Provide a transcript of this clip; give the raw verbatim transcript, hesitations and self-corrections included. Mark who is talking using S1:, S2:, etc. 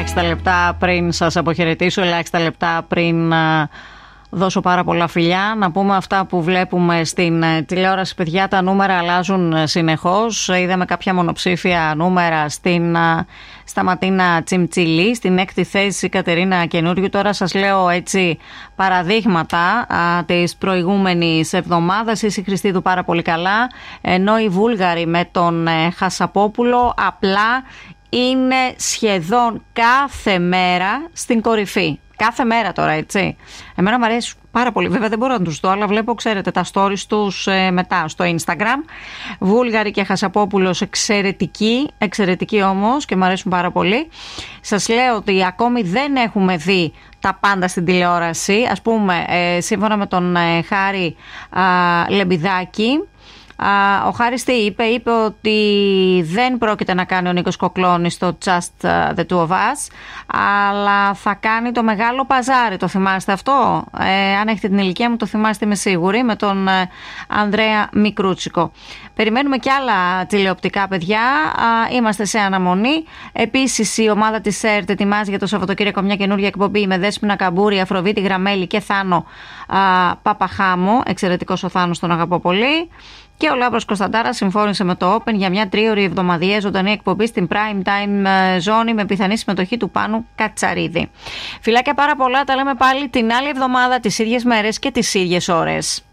S1: ελάχιστα λεπτά πριν σας αποχαιρετήσω, ελάχιστα λεπτά πριν δώσω πάρα πολλά φιλιά. Να πούμε αυτά που βλέπουμε στην τηλεόραση, παιδιά, τα νούμερα αλλάζουν συνεχώς. Είδαμε κάποια μονοψήφια νούμερα στην Σταματίνα Τσιμτσιλή, στην έκτη θέση Κατερίνα Καινούριου. Τώρα σας λέω έτσι παραδείγματα α, της προηγούμενης εβδομάδας. Η Χριστίδου πάρα πολύ καλά, ενώ οι Βούλγαροι με τον ε, Χασαπόπουλο απλά είναι σχεδόν κάθε μέρα στην κορυφή. Κάθε μέρα τώρα, έτσι. Εμένα μου αρέσει πάρα πολύ. Βέβαια δεν μπορώ να τους δω, αλλά βλέπω, ξέρετε, τα stories τους ε, μετά στο Instagram. Βούλγαρη και Χασαπόπουλος εξαιρετικοί, εξαιρετικοί όμως και μου αρέσουν πάρα πολύ. Σας λέω ότι ακόμη δεν έχουμε δει τα πάντα στην τηλεόραση. Ας πούμε, ε, σύμφωνα με τον ε, Χάρη ε, Λεμπιδάκη, ο Χάρης τι είπε, είπε ότι δεν πρόκειται να κάνει ο Νίκος Κοκλώνης το Just the Two of Us, αλλά θα κάνει το μεγάλο παζάρι. Το θυμάστε αυτό? Ε, αν έχετε την ηλικία μου το θυμάστε, είμαι σίγουρη, με τον ε, Ανδρέα Μικρούτσικο. Περιμένουμε κι άλλα τηλεοπτικά, παιδιά. Α, είμαστε σε αναμονή. Επίσης η ομάδα της ΕΡΤ ετοιμάζει για το Σαββατοκύριακο μια καινούργια εκπομπή με Δέσποινα Καμπούρη, Αφροδίτη Γραμμέλη και Θάνο α, Παπαχάμο. Εξαιρετικός ο Θάνος, τον αγαπώ πολύ. Και ο Λάμπρος Κωνσταντάρας συμφώνησε με το Open για μια τρίωρη εβδομαδιαία ζωντανή εκπομπή στην Prime Time ζώνη με πιθανή συμμετοχή του Πάνου Κατσαρίδη. Φιλάκια πάρα πολλά, τα λέμε πάλι την άλλη εβδομάδα, τις ίδιες μέρες και τις ίδιες ώρες.